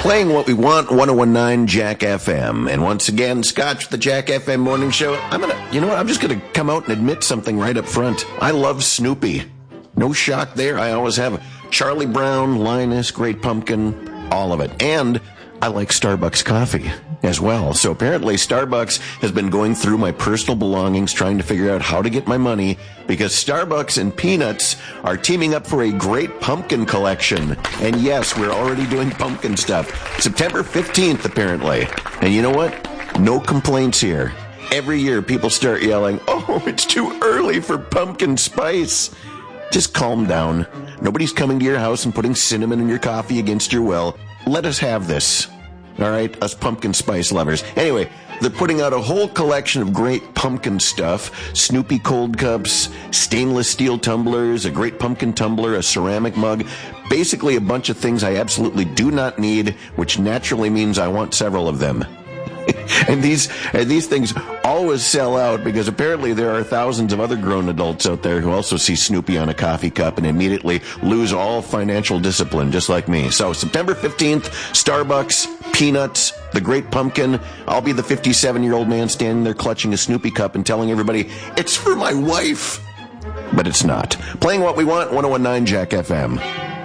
Playing what we want, 1019 Jack FM. And once again, Scotch, the Jack FM morning show. I'm just going to come out and admit something right up front. I love Snoopy. No shock there. I always have Charlie Brown, Linus, Great Pumpkin, all of it. And I like Starbucks coffee as well. So apparently Starbucks has been going through my personal belongings trying to figure out how to get my money because Starbucks and Peanuts are teaming up for a Great Pumpkin collection. And yes, we're already doing pumpkin stuff. September 15th, apparently. And you know what? No complaints here. Every year people start yelling, "Oh, it's too early for pumpkin spice." Just calm down. Nobody's coming to your house and putting cinnamon in your coffee against your will. Let us have this. All right, us pumpkin spice lovers. Anyway, they're putting out a whole collection of great pumpkin stuff. Snoopy cold cups, stainless steel tumblers, a Great Pumpkin tumbler, a ceramic mug. Basically a bunch of things I absolutely do not need, which naturally means I want several of them. And these things always sell out because apparently there are thousands of other grown adults out there who also see Snoopy on a coffee cup and immediately lose all financial discipline, just like me. So September 15th, Starbucks, Peanuts, the Great Pumpkin. I'll be the 57-year-old man standing there clutching a Snoopy cup and telling everybody, "It's for my wife." But it's not. Playing what we want, 1019 Jack FM.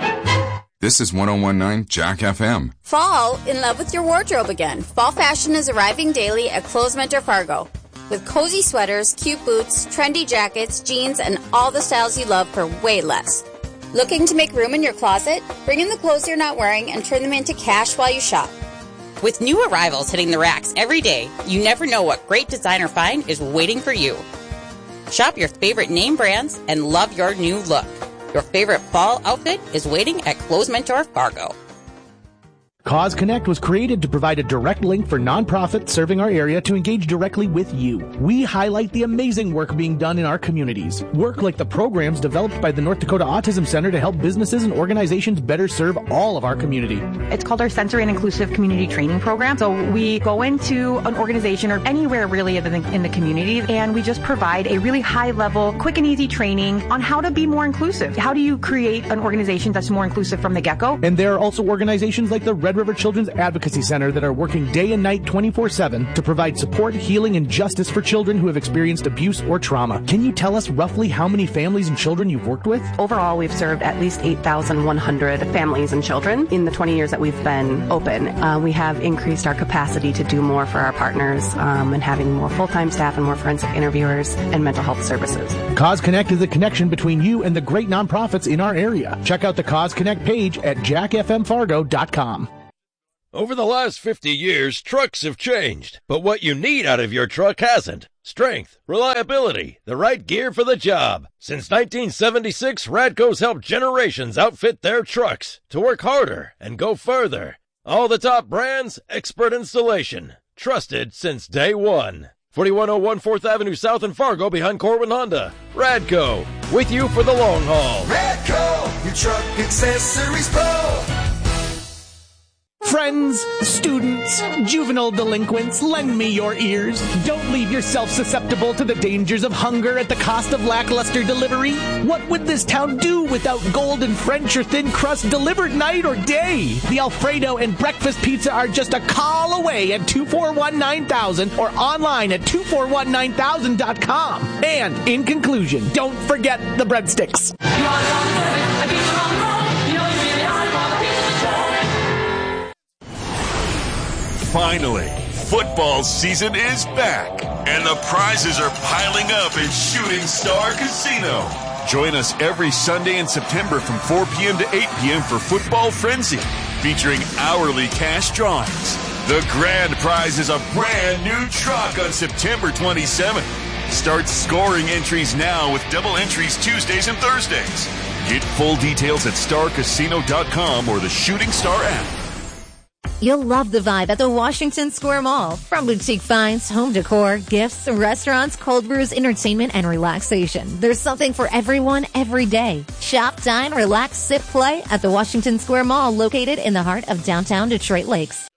This is 1019 Jack FM. Fall in love with your wardrobe again. Fall fashion is arriving daily at Clothes Mentor Fargo. With cozy sweaters, cute boots, trendy jackets, jeans, and all the styles you love for way less. Looking to make room in your closet? Bring in the clothes you're not wearing and turn them into cash while you shop. With new arrivals hitting the racks every day, you never know what great designer find is waiting for you. Shop your favorite name brands and love your new look. Your favorite fall outfit is waiting at Clothes Mentor Fargo. Cause Connect was created to provide a direct link for nonprofits serving our area to engage directly with you. We highlight the amazing work being done in our communities. Work like the programs developed by the North Dakota Autism Center to help businesses and organizations better serve all of our community. It's called our Sensory and Inclusive Community Training Program. So we go into an organization or anywhere really in the community, and we just provide a really high level, quick and easy training on how to be more inclusive. How do you create an organization that's more inclusive from the get-go? And there are also organizations like the Red River Children's Advocacy Center that are working day and night 24/7 to provide support, healing, and justice for children who have experienced abuse or trauma. Can you tell us roughly how many families and children you've worked with? Overall, we've served at least 8,100 families and children in the 20 years that we've been open. We have increased our capacity to do more for our partners and having more full-time staff and more forensic interviewers and mental health services. Cause Connect is the connection between you and the great nonprofits in our area. Check out the Cause Connect page at jackfmfargo.com. Over the last 50 years, trucks have changed, but what you need out of your truck hasn't. Strength, reliability, the right gear for the job. Since 1976, Radco's helped generations outfit their trucks to work harder and go further. All the top brands, expert installation, trusted since day one. 4101 4th Avenue South in Fargo behind Corwin Honda. Radco, with you for the long haul. Radco, your truck accessories pro. Friends, students, juvenile delinquents, lend me your ears. Don't leave yourself susceptible to the dangers of hunger at the cost of lackluster delivery. What would this town do without golden French or thin crust delivered night or day? The Alfredo and breakfast pizza are just a call away at 241-9000 or online at 2419000.com. And in conclusion, don't forget the breadsticks. Finally, football season is back, and the prizes are piling up at Shooting Star Casino. Join us every Sunday in September from 4 p.m. to 8 p.m. for Football Frenzy, featuring hourly cash drawings. The grand prize is a brand new truck on September 27th. Start scoring entries now with double entries Tuesdays and Thursdays. Get full details at starcasino.com or the Shooting Star app. You'll love the vibe at the Washington Square Mall. From boutique finds, home decor, gifts, restaurants, cold brews, entertainment, and relaxation. There's something for everyone every day. Shop, dine, relax, sip, play at the Washington Square Mall located in the heart of downtown Detroit Lakes.